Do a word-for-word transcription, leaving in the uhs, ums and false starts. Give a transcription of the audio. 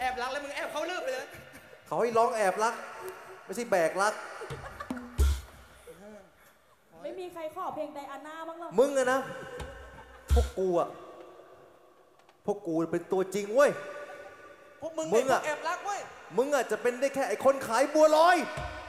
แอบรักแล้วมึงแอบเขาลืบไปเลยเขาให้ร้องแอบรักไม่ใช่แบกรักไม่มีใครขอเพลงไดอาน่าบ้างหรอมึงอะนะพวกกูอะพวกกูเป็นตัวจริงเว้ยพวกมึงมึงอะแอบรักเว้ยมึงอะจะเป็นได้แค่ไอ้คนขายบัวลอย